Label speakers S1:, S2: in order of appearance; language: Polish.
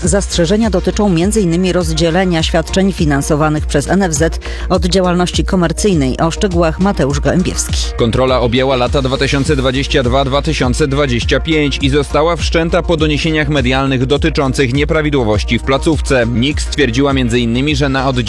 S1: Zastrzeżenia dotyczą m.in. rozdzielenia świadczeń finansowanych przez NFZ od działalności komercyjnej. O szczegółach Mateusz Gołębiewski.
S2: Kontrola objęła lata 2022-2025 i została wszczęta po doniesieniach medialnych dotyczących nieprawidłowości w placówce. NIK stwierdziła m.in., że na oddziale